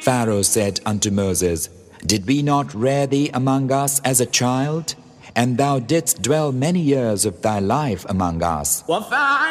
Pharaoh said unto Moses, Did we not rear thee among us as a child? And thou didst dwell many years of thy life among us.